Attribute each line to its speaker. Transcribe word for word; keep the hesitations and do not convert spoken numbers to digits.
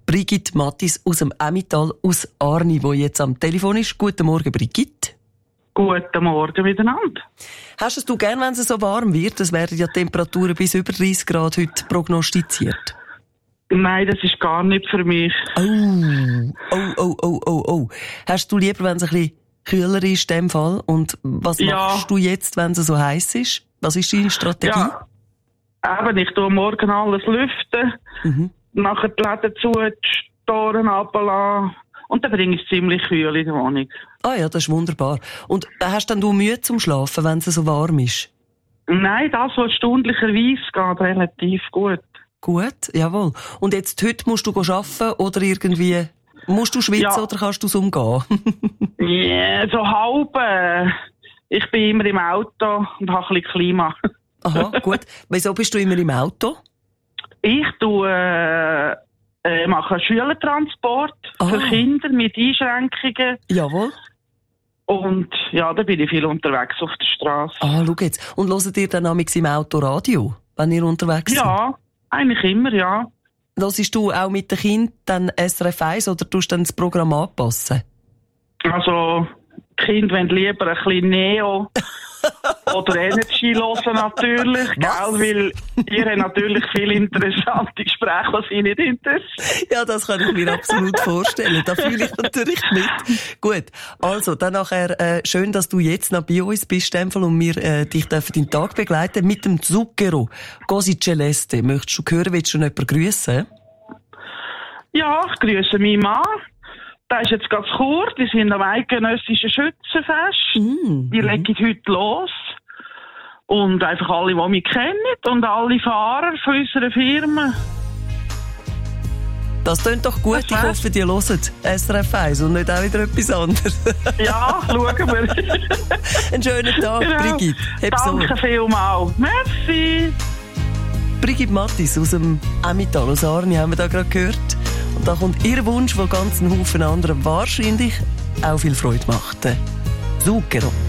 Speaker 1: Brigitte Mattis aus dem Emmental, aus Arni, wo jetzt am Telefon ist. Guten Morgen, Brigitte.
Speaker 2: Guten Morgen miteinander.
Speaker 1: Hast du es gern, wenn es so warm wird? Es werden ja Temperaturen bis über dreißig Grad heute prognostiziert.
Speaker 2: Nein, das ist gar nicht für mich.
Speaker 1: Oh, oh, oh, oh, oh, oh. Hast du lieber, wenn es ein bisschen kühler ist in dem Fall? Und was
Speaker 2: Ja.
Speaker 1: machst du jetzt, wenn es so heiß ist? Was ist deine Strategie?
Speaker 2: Ja, eben, ich tue morgen alles lüften,
Speaker 1: Mhm.
Speaker 2: nachher die Läden zu, die Toren runterlassen und dann bringe ich es ziemlich kühl in die Wohnung.
Speaker 1: Ah ja, das ist wunderbar. Und hast dann du Mühe zum Schlafen, wenn es so warm ist?
Speaker 2: Nein, das, was stundlicherweise geht, relativ gut.
Speaker 1: Gut, jawohl. Und jetzt heute musst du arbeiten oder irgendwie musst du schwitzen
Speaker 2: Ja.
Speaker 1: oder kannst du es umgehen?
Speaker 2: Ja, yeah, so halb. äh, Ich bin immer im Auto und habe ein bisschen Klima.
Speaker 1: Aha, gut. Wieso bist du immer im Auto?
Speaker 2: Ich tue, äh, äh, mache Schülertransport
Speaker 1: Ah.
Speaker 2: für Kinder mit Einschränkungen.
Speaker 1: Jawohl.
Speaker 2: Und ja, da bin ich viel unterwegs auf der Straße.
Speaker 1: Ah, schau jetzt. Und hört ihr dann amigs im Auto Radio, wenn ihr unterwegs seid?
Speaker 2: Ja, eigentlich immer, ja.
Speaker 1: Hörst du auch mit den Kindern dann S R F eins oder tust du dann das Programm anpassen?
Speaker 2: Also, die Kinder wollen lieber ein bisschen Neo oder Energy hören natürlich,
Speaker 1: Was?
Speaker 2: gell? Weil ihr habt natürlich viele interessante Gespräche, was sie nicht interessiert.
Speaker 1: Ja, das kann ich mir absolut vorstellen. Da fühle ich natürlich mit. Gut, also dann nachher äh, schön, dass du jetzt noch bei uns bist, Stempel, und wir äh, dich dürfen den Tag begleiten mit dem Zucchero. Cosi Celeste. Möchtest du hören, willst du noch jemanden grüssen?
Speaker 2: Ja, ich grüße meinen Mann. Der ist jetzt ganz kurz, die sind am eidgenössischen Schützenfest.
Speaker 1: Mm.
Speaker 2: Die legen heute los. Und einfach alle, die mich kennen und alle Fahrer von unserer Firma.
Speaker 1: Das klingt doch gut. Ich hoffe, die hören S R F eins und nicht auch wieder etwas anderes.
Speaker 2: Ja, schauen wir.
Speaker 1: Einen schönen Tag,
Speaker 2: Genau.
Speaker 1: Brigitte. Heb so.
Speaker 2: Danke vielmals. Merci.
Speaker 1: Brigitte Mattis aus dem Emmental, aus Arni, haben wir da gerade gehört. Und da kommt ihr Wunsch, der ganz einen Haufen anderen wahrscheinlich auch viel Freude macht. Zucchero.